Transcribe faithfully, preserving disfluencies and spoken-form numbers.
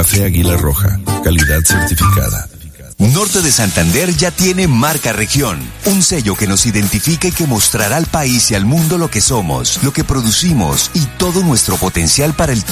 Café Águila Roja, calidad certificada. Norte de Santander ya tiene marca región, un sello que nos identifica y que mostrará al país y al mundo lo que somos, lo que producimos y todo nuestro potencial para el